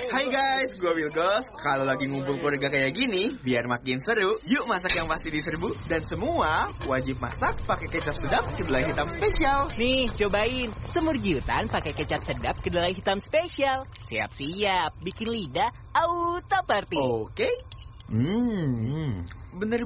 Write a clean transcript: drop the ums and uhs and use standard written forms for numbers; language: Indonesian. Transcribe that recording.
Hai guys, gue Wilgos. Kalau lagi ngumpul keluarga kayak gini, biar makin seru, yuk masak yang pasti diserbu. Dan semua wajib masak pakai kecap sedap kedelai hitam spesial. Nih, cobain semur giutan pakai kecap sedap kedelai hitam spesial. Siap-siap, bikin lidah auto party. Oke. Bener